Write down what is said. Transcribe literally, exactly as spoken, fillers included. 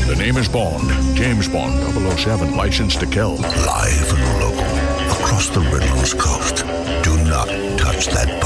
The name is Bond. James Bond, double oh seven, licensed to kill. Live and local, across the Redlands coast. Do not touch that